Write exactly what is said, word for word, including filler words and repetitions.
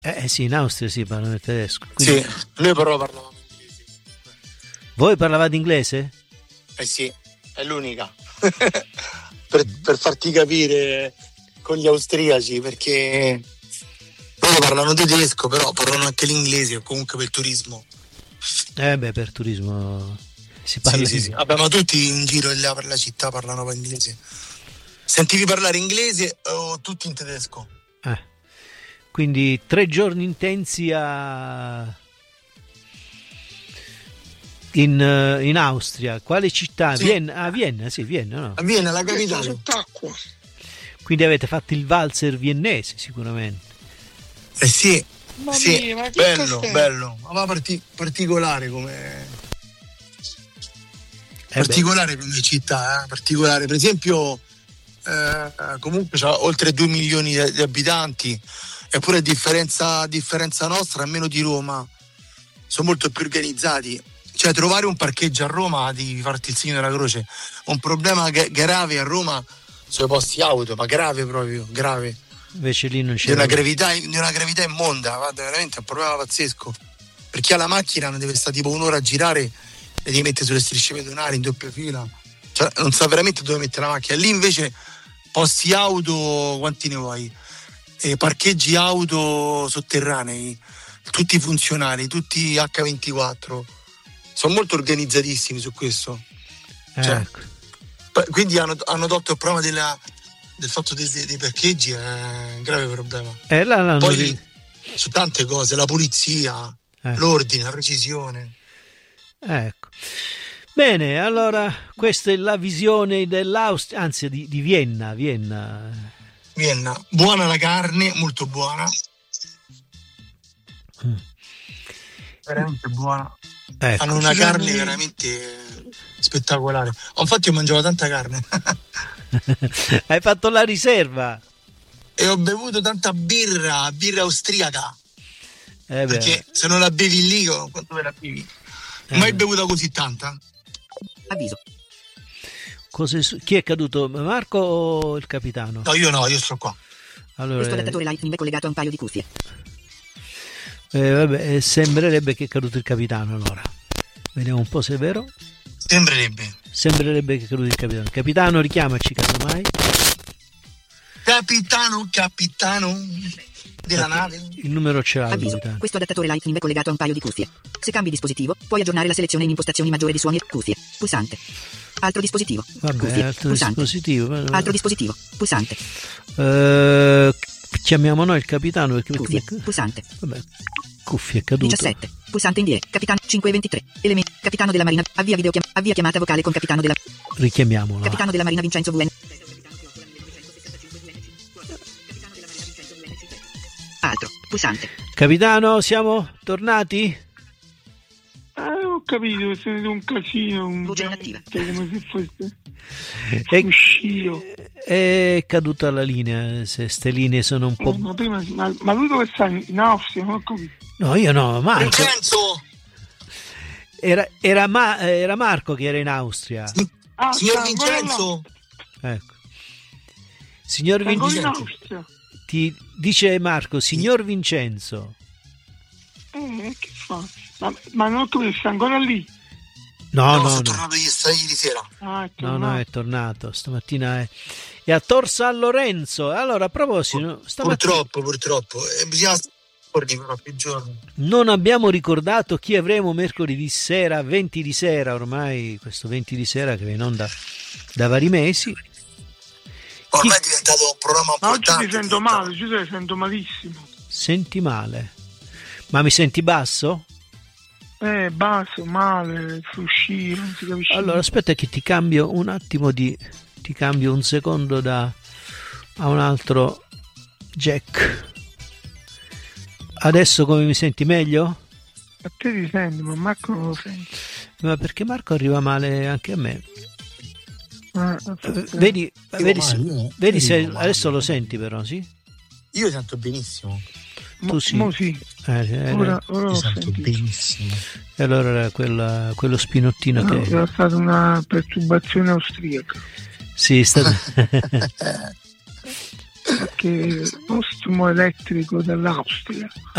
Eh sì, in Austria si parlano il tedesco. Quindi... Sì, noi però parlavamo inglese. Voi parlavate inglese? Eh sì, è l'unica. per, per farti capire con gli austriaci, perché loro parlano tedesco, però parlano anche l'inglese, o comunque per il turismo. Eh beh, per turismo si parla. Sì, sì, sì. Vabbè, ma tutti in giro là per la città parlano poi inglese. Sentivi parlare inglese o tutti in tedesco? Eh. Quindi tre giorni intensi a... in, in Austria. Quale città? Sì. Vienna? Ah, Vienna, sì, Vienna, no? A Vienna, la capitale. Sott'acqua. Quindi avete fatto il valzer viennese sicuramente. Eh sì, Mamma sì, mia, ma che bello, cos'è? bello. Ma parti- particolare come... Eh particolare come città, eh? Particolare. Per esempio, eh, comunque c'ha oltre due milioni di, di abitanti, eppure a differenza, a differenza nostra, a meno di Roma, sono molto più organizzati. Cioè, trovare un parcheggio a Roma, di farti il segno della croce, un problema g- grave a Roma sui posti auto, ma grave proprio, grave. Invece lì non c'è. Di una gravità, di una gravità immonda, guarda, veramente è un problema pazzesco. Per chi ha la macchina non deve stare tipo un'ora a girare e ti mette sulle strisce pedonali in doppia fila. Cioè, non sa veramente dove mettere la macchina. Lì invece posti auto, quanti ne vuoi? E parcheggi auto sotterranei, tutti funzionali, tutti acca ventiquattro. Sono molto organizzatissimi su questo. Cioè, Ecco. quindi hanno, hanno tolto il problema della, del fatto dei, dei parcheggi, è un grave problema. Eh, là, là, Poi non... su tante cose, la pulizia, eh. l'ordine, la precisione. Ecco. Bene, allora questa è la visione dell'Austria, anzi di, di Vienna, Vienna. Vienna, buona la carne, molto buona. Mm. Veramente buona. Ecco. Hanno una carne veramente spettacolare. Oh, infatti io mangiavo tanta carne. Hai fatto la riserva. E ho bevuto tanta birra, birra austriaca. Eh perché se non la bevi lì, quanto me la bevi? Eh Mai beh. bevuta così tanta? Avviso. Cos'è su- Chi è caduto? Marco o il capitano? No, io no, io sto qua. Allora, Questo adattatore Lightning è collegato a un paio di cuffie. eh, vabbè, eh, sembrerebbe che è caduto il capitano. Allora, vediamo un po' se è vero. Sembrerebbe. Sembrerebbe che è caduto il capitano. Capitano, richiamaci casomai. Capitano, capitano della nave. Il numero ce l'ha il Avviso. capitano. Questo adattatore Lightning è collegato a un paio di cuffie. Se cambi dispositivo, puoi aggiornare la selezione in impostazioni maggiore di suoni e cuffie. Pulsante. Altro dispositivo. Vabbè, Cuffie. altro Pulsante. dispositivo. Altro dispositivo. Pulsante. Eh, chiamiamo noi il capitano perché Cuffie. Pulsante. vabbè, cuffie è caduto. diciassette. Pulsante indietro. Capitano cinque e ventitré. Elementi. Capitano della Marina. Avvia video chiam- avvia chiamata vocale con capitano della Richiamiamolo. Capitano della Marina Vincenzo Vuen. Altro. Pulsante. Capitano, siamo tornati? Ah, ho capito, siete un casino, un Voce vento, inattiva. come se fosse È, uscito. è caduta la linea. Se ste linee sono un Eh, po'. ma, prima, ma, ma lui dove sta? In Austria? Non ho capito. No, io no, Marco. Vincenzo! Era, era, Ma- era Marco che era in Austria. Ah, Signor sta ancora Vincenzo! Ecco. Signor là. Sta ancora in Vincenzo, Austria. ti dice Marco, signor Vincenzo. Eh, che fa? Ma, ma non ho capito, sta ancora lì? No, No, no, sono no. tornato ieri, ieri sera. Ah, è No, tornato. no, è tornato. Stamattina è, è a Tor San Lorenzo. Allora, a proposito, stamattina Purtroppo, purtroppo. Eh, bisogna giorni, però, più giorni. non abbiamo ricordato chi avremo mercoledì sera, venti di sera, ormai questo venti di sera che va in onda da vari mesi. Ormai è diventato un programma Ma oggi importante. ti sento male, oggi ti sento malissimo. Senti male. Ma mi senti basso? Eh, basso, male, fruscio, non si capisce. Allora, aspetta che ti cambio un attimo di... ti cambio un secondo da a un altro jack. Adesso come mi senti meglio? A te ti senti, ma Marco non lo senti. Ma perché Marco arriva male anche a me. Ah, Eh, Vedi, vedi, male, se- io- vedi io se arrivo male. adesso lo senti però, sì? Io sento benissimo. mo, tu sì. mo sì. Eh, eh, Ora, ora Io lo sento sento. benissimo. e allora era quella- quello spinottino No, che... era stata una perturbazione austriaca. Sì, è stato... Perché postumo elettrico dall'Austria.